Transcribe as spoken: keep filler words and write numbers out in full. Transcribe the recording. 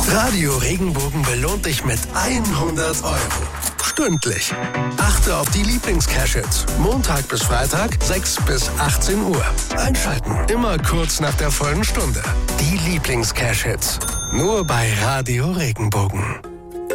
Radio Regenbogen belohnt dich mit hundert Euro. Stündlich. Achte auf die Lieblings-Cash-Hits. Montag bis Freitag, sechs bis achtzehn Uhr. Einschalten, immer kurz nach der vollen Stunde. Die Lieblings-Cash-Hits. Nur bei Radio Regenbogen.